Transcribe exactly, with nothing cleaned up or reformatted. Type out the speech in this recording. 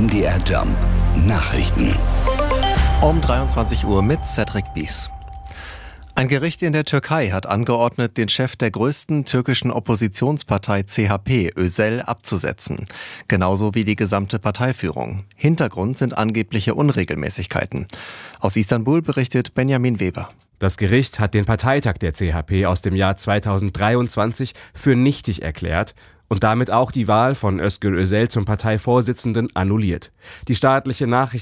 M D R Jump Nachrichten. Um dreiundzwanzig Uhr mit Cedric Bies. Ein Gericht in der Türkei hat angeordnet, den Chef der größten türkischen Oppositionspartei C H P, Özel, abzusetzen. Genauso wie die gesamte Parteiführung. Hintergrund sind angebliche Unregelmäßigkeiten. Aus Istanbul berichtet Benjamin Weber. Das Gericht hat den Parteitag der C H P aus dem Jahr zweitausenddreiundzwanzig für nichtig erklärt und damit auch die Wahl von Özgür Özel zum Parteivorsitzenden annulliert. Die staatliche Nachrichten